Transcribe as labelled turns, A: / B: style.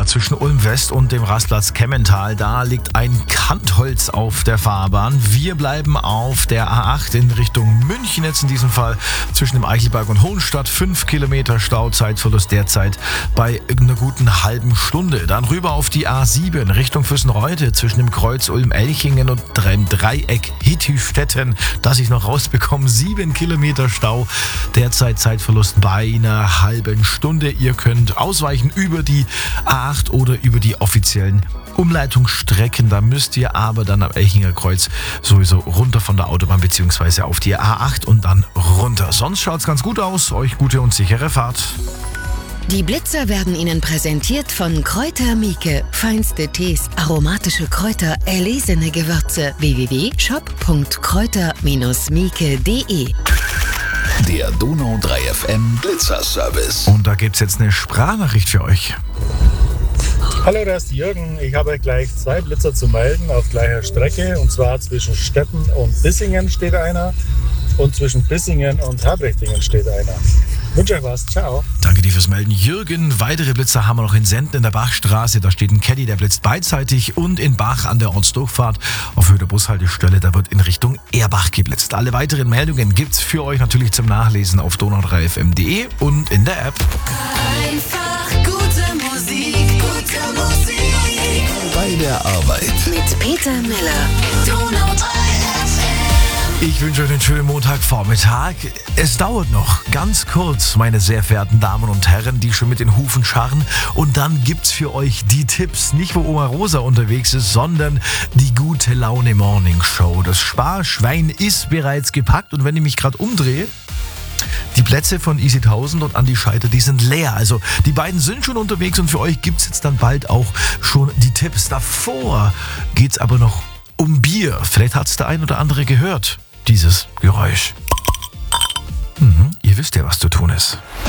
A: zwischen Ulm West und dem Rastplatz Kemmental. Da liegt ein Kantholz auf der Fahrbahn. Wir bleiben auf der A8 in Richtung München jetzt in diesem Fall. Zwischen dem Eichelberg und Hohenstadt 5 Kilometer Stau, Zeitverlust derzeit bei einer guten halben Stunde. Dann rüber auf die A7 in Richtung Füssenreute zwischen dem Kreuz Ulm-Elchingen und dem Dreieck Hittstetten. Das ich noch rausbekomme, 7 Kilometer Stau, derzeit Zeitverlust bei einer halben Stunde. Ihr könnt ausweichen über die A8 oder über die offiziellen Umleitungsstrecken. Da müsst ihr aber dann am Elchinger Kreuz sowieso runter von der Autobahn bzw. auf die A8 und dann runter. Sonst schaut's ganz gut aus. Euch gute und sichere Fahrt.
B: Die Blitzer werden Ihnen präsentiert von Kräuter Mieke. Feinste Tees, aromatische Kräuter, erlesene Gewürze. www.shop.kräuter-mieke.de.
C: Der Donau 3 FM Blitzer Service.
A: Und da gibt's jetzt eine Sprachnachricht für euch.
D: Hallo, da ist Jürgen. Ich habe gleich 2 Blitzer zu melden auf gleicher Strecke. Und zwar zwischen Stetten und Bissingen steht einer. Und zwischen Bissingen und Herbrichtingen steht einer. Wünsche euch was. Ciao.
A: Danke dir fürs Melden, Jürgen. Weitere Blitzer haben wir noch in Senden in der Bachstraße. Da steht ein Caddy, der blitzt beidseitig. Und in Bach an der Ortsdurchfahrt auf Höhe der Bushaltestelle, da wird in Richtung Erbach geblitzt. Alle weiteren Meldungen gibt's für euch natürlich zum Nachlesen auf donau3fm.de und in der App.
E: Einfach gute Musik, gute Musik.
C: Bei der Arbeit.
B: Mit Peter Miller.
E: Donau 3 FM.
A: Ich wünsche euch einen schönen Montagvormittag. Es dauert noch ganz kurz, meine sehr verehrten Damen und Herren, die schon mit den Hufen scharren. Und dann gibt's für euch die Tipps, nicht wo Oma Rosa unterwegs ist, sondern die gute Laune Morning Show. Das Sparschwein ist bereits gepackt und wenn ich mich gerade umdrehe, die Plätze von Easy 1000 und Andi Scheiter, die sind leer. Also die beiden sind schon unterwegs und für euch gibt's jetzt dann bald auch schon die Tipps. Davor geht's aber noch um Bier. Vielleicht hat's der ein oder andere gehört, dieses Geräusch. Ihr wisst ja, was zu tun ist.